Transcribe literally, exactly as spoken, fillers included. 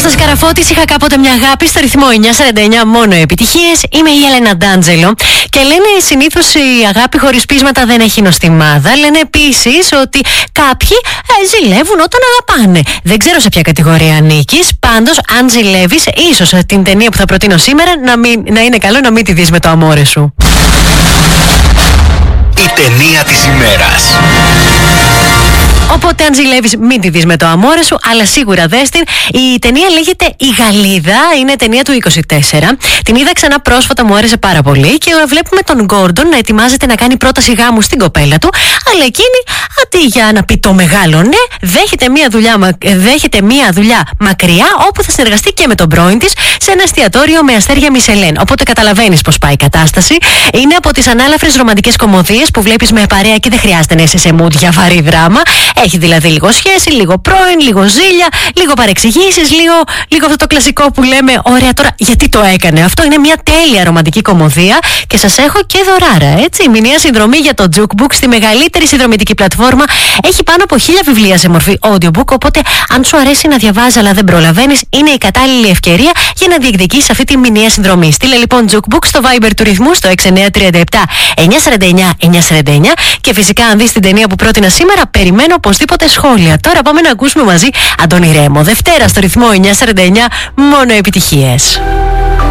σας Καραφώτης, είχα κάποτε μια αγάπη στο ρυθμό εννιά σαράντα εννιά, μόνο επιτυχίες. Είμαι η Έλενα Ντάντζελο και λένε συνήθως η αγάπη χωρίς πείσματα δεν έχει νοστιμάδα. Λένε επίσης ότι κάποιοι ε, ζηλεύουν όταν αγαπάνε. Δεν ξέρω σε ποια κατηγορία ανήκεις. Πάντως, αν ζηλεύεις, ίσως την ταινία που θα προτείνω σήμερα να, μην, να είναι καλό να μην τη δεις με το αμόρε σου. Η ταινία της ημέρας. Οπότε, αν ζηλεύεις, μην τη δεις με το αμόρε σου, αλλά σίγουρα δες την. Η ταινία λέγεται Η Γαλλίδα, είναι ταινία του είκοσι τέσσερα. Την είδα ξανά πρόσφατα, μου άρεσε πάρα πολύ. Και βλέπουμε τον Γκόρντον να ετοιμάζεται να κάνει πρόταση γάμου στην κοπέλα του. Αλλά εκείνη, αντί για να πει το μεγάλο ναι, δέχεται μία δουλειά, δέχεται μία δουλειά μακριά, όπου θα συνεργαστεί και με τον πρώην της σε ένα εστιατόριο με αστέρια Μισελέν. Οπότε καταλαβαίνεις πώς πάει η κατάσταση. Είναι από τις ανάλαφρες ρομαντικές κομμωδίες που βλέπεις με παρέα και δεν χρειάζεται να είσαι σε mood για βαρύ δράμα. Έχει δηλαδή λίγο σχέση, λίγο πρώην, λίγο ζήλια, λίγο παρεξηγήσεις, λίγο, λίγο αυτό το κλασικό που λέμε ωραία τώρα γιατί το έκανε. Αυτό είναι μια τέλεια ρομαντική κομμωδία και σας έχω και δωράρα, έτσι. Μηνιαία συνδρομή για το Jukebook στη μεγαλύτερη συνδρομητική πλατφόρμα. Έχει πάνω από χίλια βιβλία σε μορφή audiobook, οπότε αν σου αρέσει να διαβάζεις αλλά δεν προλαβαίνεις, είναι η κατάλληλη ευκαιρία για να διεκδικήσεις αυτή τη μηνιαία συνδρομή. Στείλε λοιπόν Jukebook στο Viber του ρυθμού στο έξι εννιά τρία επτά εννιά σαράντα εννιά εννιά σαράντα εννιά και φυσικά αν δεις την ταινία που πρότεινα σήμερα, περιμένω οπωσδήποτε σχόλια. Τώρα πάμε να ακούσουμε μαζί Αντώνη Ρέμο. Δευτέρα στο ρυθμό εννιά σαράντα εννιά, μόνο επιτυχίες.